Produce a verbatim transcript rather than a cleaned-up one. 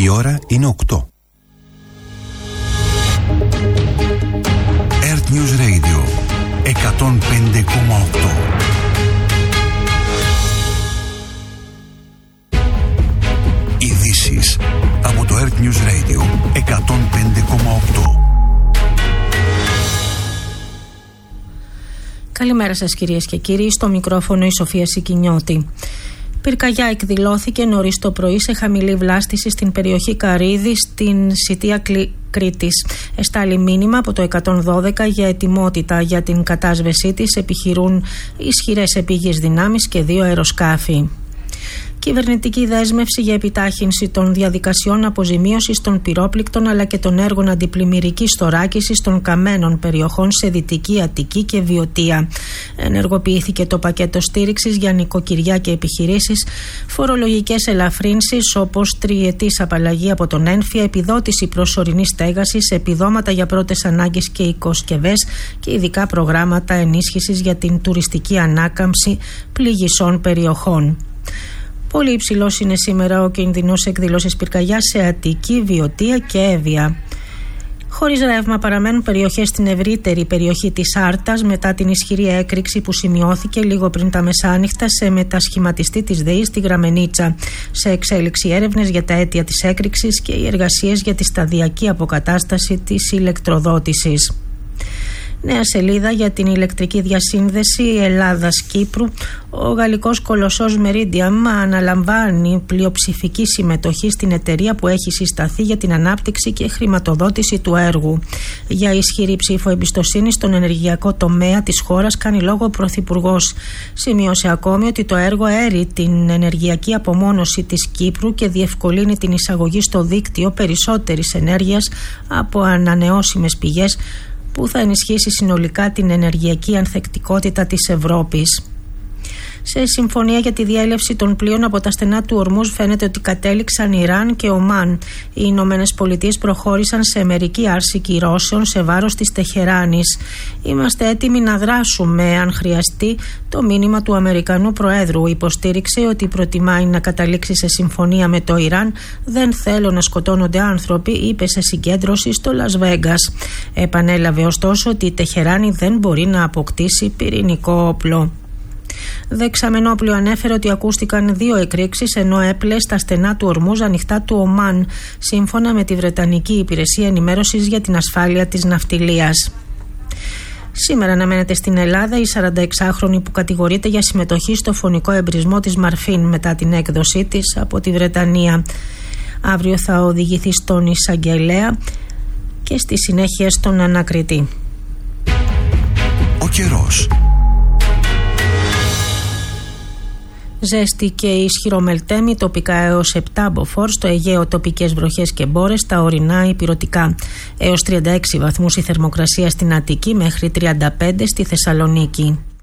Η ώρα είναι οκτώ. Earth News Radio εκατόν πέντε κόμμα οκτώ. Ειδήσεις από το Earth News Radio εκατόν πέντε κόμμα οκτώ. Καλημέρα σας κυρίες και κύριοι, στο μικρόφωνο η Σοφία Σικινιώτη. Πυρκαγιά εκδηλώθηκε νωρίς το πρωί σε χαμηλή βλάστηση στην περιοχή Καρύδη στην Σιτία Κρήτης. Εστάλει μήνυμα από το εκατόν δώδεκα για ετοιμότητα για την κατάσβεσή της. Επιχειρούν ισχυρές επίγειες δυνάμεις και δύο αεροσκάφη. Κυβερνητική δέσμευση για επιτάχυνση των διαδικασιών αποζημίωσης των πυρόπληκτων αλλά και των έργων αντιπλημμυρικής θωράκισης των καμένων περιοχών σε Δυτική Αττική και Βιωτία. Ενεργοποιήθηκε το πακέτο στήριξης για νοικοκυριά και επιχειρήσεις, φορολογικές ελαφρύνσεις όπως τριετής απαλλαγή από τον ένφια, επιδότηση προσωρινής στέγασης, επιδόματα για πρώτες ανάγκες και οικοσκευές και ειδικά προγράμματα ενίσχυσης για την τουριστική ανάκαμψη πληγισσών περιοχών. Πολύ υψηλός είναι σήμερα ο κινδυνός εκδηλώσεις πυρκαγιάς σε Αττική, Βιωτία και Εύβοια. Χωρίς ρεύμα παραμένουν περιοχές στην ευρύτερη περιοχή της Άρτας μετά την ισχυρή έκρηξη που σημειώθηκε λίγο πριν τα μεσάνυχτα σε μετασχηματιστή της ΔΕΗ στη Γραμμενίτσα. Σε εξέλιξη έρευνες για τα αίτια της έκρηξης και οι εργασίες για τη σταδιακή αποκατάσταση της ηλεκτροδότησης. Νέα σελίδα για την ηλεκτρική διασύνδεση Ελλάδας-Κύπρου. Ο γαλλικός κολοσσός Meridiam αναλαμβάνει πλειοψηφική συμμετοχή στην εταιρεία που έχει συσταθεί για την ανάπτυξη και χρηματοδότηση του έργου. Για ισχυρή ψήφο εμπιστοσύνη στον ενεργειακό τομέα της χώρας κάνει λόγο ο Πρωθυπουργός. Σημείωσε ακόμη ότι το έργο έρει την ενεργειακή απομόνωση της Κύπρου και διευκολύνει την εισαγωγή στο δίκτυο περισσότερης ενέργειας από ανανεώσιμες πηγές, που θα ενισχύσει συνολικά την ενεργειακή ανθεκτικότητα της Ευρώπης. Σε συμφωνία για τη διέλευση των πλοίων από τα στενά του Ορμούζ φαίνεται ότι κατέληξαν Ιράν και Ομάν. Οι Ηνωμένες Πολιτείες προχώρησαν σε μερική άρση κυρώσεων σε βάρος της Τεχεράνης. Είμαστε έτοιμοι να δράσουμε αν χρειαστεί, το μήνυμα του Αμερικανού Προέδρου. Υποστήριξε ότι προτιμάει να καταλήξει σε συμφωνία με το Ιράν. Δεν θέλω να σκοτώνονται άνθρωποι, είπε σε συγκέντρωση στο Λας Βέγκας. Επανέλαβε ωστόσο ότι η Τεχεράνη δεν μπορεί να αποκτήσει πυρηνικό όπλο. Δεξαμενόπλιο ανέφερε ότι ακούστηκαν δύο εκρήξεις ενώ έπλε στα στενά του Ορμούζ ανοιχτά του Ομάν, σύμφωνα με τη Βρετανική Υπηρεσία Ενημέρωσης για την Ασφάλεια της Ναυτιλίας. Σήμερα αναμένεται στην Ελλάδα η σαρανταεξάχρονη που κατηγορείται για συμμετοχή στο φωνικό εμπρισμό της Μαρφίν μετά την έκδοσή της από τη Βρετανία. Αύριο θα οδηγηθεί στον εισαγγελέα και στη συνέχεια στον ανακριτή. Ο καιρός. Ζέστη και ισχυρό μελτέμι, τοπικά έως επτά μποφόρ, στο Αιγαίο τοπικές βροχές και μπόρες, στα ορεινά υπηρωτικά. Έως τριάντα έξι βαθμούς η θερμοκρασία στην Αττική, μέχρι τριάντα πέντε στη Θεσσαλονίκη.